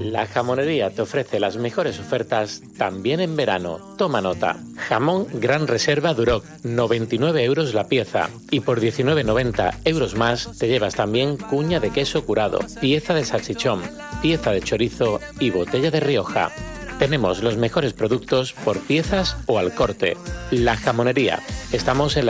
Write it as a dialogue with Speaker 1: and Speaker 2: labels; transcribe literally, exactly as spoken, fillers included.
Speaker 1: La Jamonería te ofrece las mejores ofertas también en verano. Toma nota. Jamón Gran Reserva Duroc, noventa y nueve euros la pieza. Y por diecinueve noventa euros más te llevas también cuña de queso curado, pieza de salchichón, pieza de chorizo y botella de Rioja. Tenemos los mejores productos por piezas o al corte. La Jamonería. Estamos en la